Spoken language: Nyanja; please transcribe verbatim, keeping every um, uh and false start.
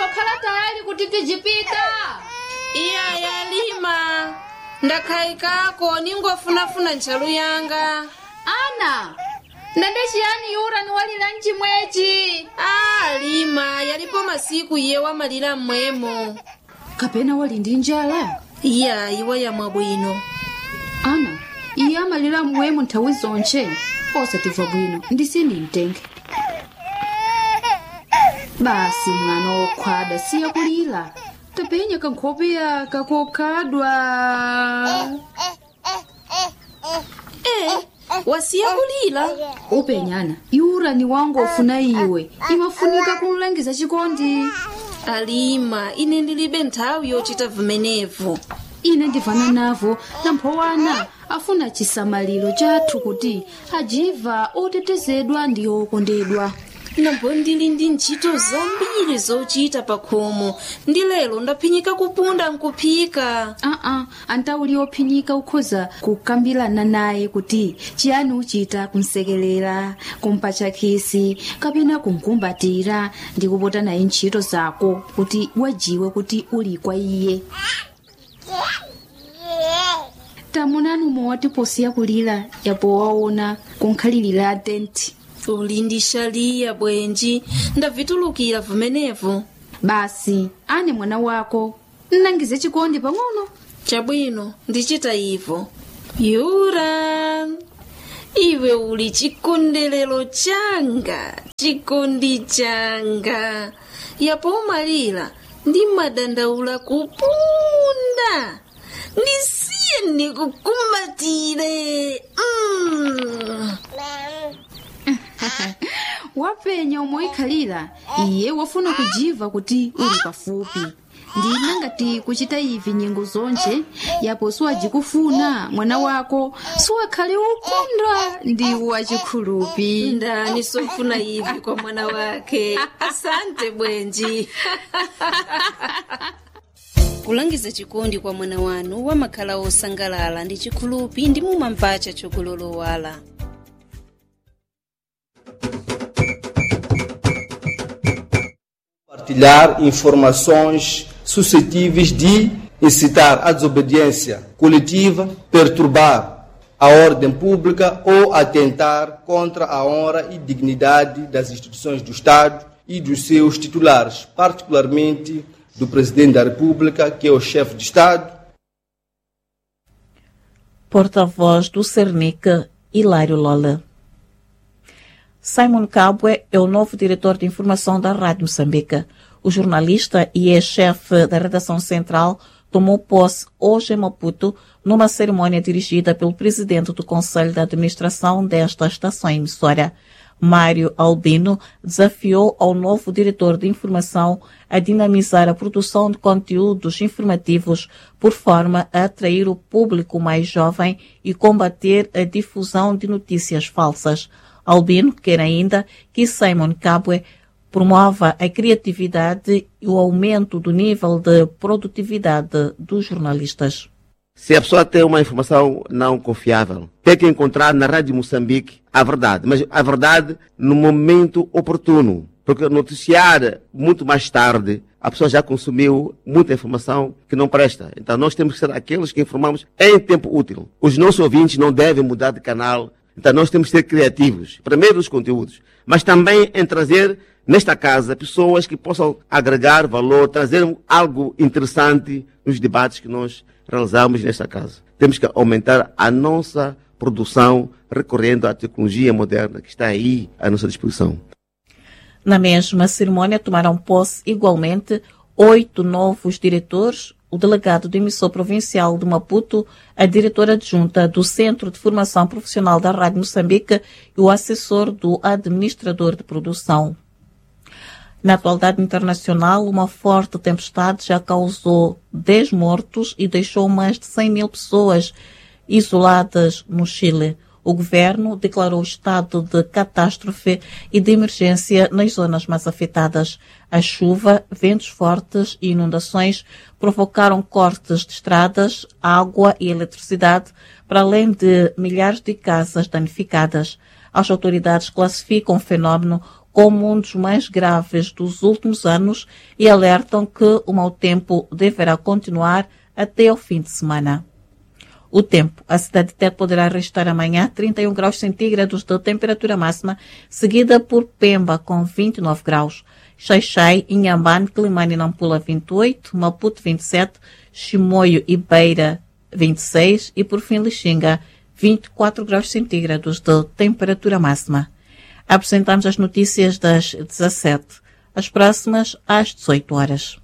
watokhala tayari kuti tijipita. Iya yalima. Ndakhaikako ningofunafuna ntchalu yanga. Ana, ndende chiyani yura niwalira mchimwechi? Ah, Lima, yalipo masiku iye wamalira mmwemo. Kapena wali ndi njala? Iya, iwa yamwa bwino. Ana, iye amalira mmwemo nthawi zonche. Osatimva bwino, ndisini mtenge. Basi mwana wokhwada siya kulira. Tapenya kankhopeya kakokhadwa. Eh, wasiya kulira? Upenyana, yura ni wangu ofuna iwe. Imafunika kumulangiza chikondi. Alima, ine ndilibe nthawi yochita vimenevu. Ine ndivana navo namphowana afuna chisamaliro chathu kuti ajiva otetezedwa ndi okondedwa. Nambo ndili ndi ntchito zambiri zochita pakhomo. Ndi lero ndaphinyika kupunda nkuphika. Aa, antauli ophinyika ukhoza kukambirana naye kuti chiyani uchita kumsekelera, kumpatcha khisi, kapena kumkumbatira ndi kupota naye ntchito zako kuti wajiwe kuti uli kwa iye. Tamunani umowati posi ya kulira yapo waona kunkhalirira atenti. Uli ndi shaliya bwenji, ndavitulukira vimenevu. Basi, ane mwana wako, nnangize chikondi pang'ono. Chabwino, ndichita ivo. Yura, iwe uli chikondelero changa, chikondi changa. Yapo umalira, ndi madandaula kupunda. Nisiye ndikukumbatire. Mm. Wapenya umoikhalira, iye wafuna kujiva kuti uli pafupi. Ndina ngati kuchita ivi nyengo zonche, yapo siwajikufuna mwana wako, siwakhale ukondwa ndi wachikhulupi. Ndani sofuna ivi kwa mwana wake. Asante bwenji. Kulangiza chikondi kwa mwana wanu wamakhala osangalala ndi chikhulupi ndi mumamvacha chokulolowala. Partilhar informações suscetíveis de incitar a desobediência coletiva, perturbar a ordem pública ou atentar contra a honra e dignidade das instituições do Estado e dos seus titulares, particularmente do Presidente da República, que é o chefe de Estado. Porta-voz do Cernic, Hilário Lola. Simon Kabwe é o novo diretor de informação da Rádio Moçambique. O jornalista e ex-chefe da redação central tomou posse hoje em Maputo numa cerimônia dirigida pelo presidente do Conselho de Administração desta estação emissora. Mário Albino desafiou ao novo diretor de informação a dinamizar a produção de conteúdos informativos por forma a atrair o público mais jovem e combater a difusão de notícias falsas. Albino quer ainda que Simon Kabwe promova a criatividade e o aumento do nível de produtividade dos jornalistas. Se a pessoa tem uma informação não confiável, tem que encontrar na Rádio Moçambique a verdade, mas a verdade no momento oportuno, porque noticiar muito mais tarde, a pessoa já consumiu muita informação que não presta. Então nós temos que ser aqueles que informamos em tempo útil. Os nossos ouvintes não devem mudar de canal. Então nós temos que ser criativos, primeiro nos conteúdos, mas também em trazer nesta casa pessoas que possam agregar valor, trazer algo interessante nos debates que nós realizamos nesta casa. Temos que aumentar a nossa produção recorrendo à tecnologia moderna que está aí à nossa disposição. Na mesma cerimônia tomaram posse igualmente oito novos diretores, o delegado do emissor provincial de Maputo, a diretora adjunta do Centro de Formação Profissional da Rádio Moçambique e o assessor do administrador de produção. Na atualidade internacional, uma forte tempestade já causou dez mortos e deixou mais de cem mil pessoas isoladas no Chile. O governo declarou estado de catástrofe e de emergência nas zonas mais afetadas. A chuva, ventos fortes e inundações provocaram cortes de estradas, água e eletricidade, para além de milhares de casas danificadas. As autoridades classificam o fenômeno como um dos mais graves dos últimos anos e alertam que o mau tempo deverá continuar até o fim de semana. O tempo. A cidade de Tete poderá registrar amanhã trinta e um graus centígrados de temperatura máxima, seguida por Pemba com vinte e nove graus. Xai-Xai, Inhambane, Climane e Nampula vinte e oito, Maputo vinte e sete, Chimoio e Beira vinte e seis e por fim Lixinga vinte e quatro graus centígrados de temperatura máxima. Apresentamos as notícias das dezassete, as próximas às dezoito horas.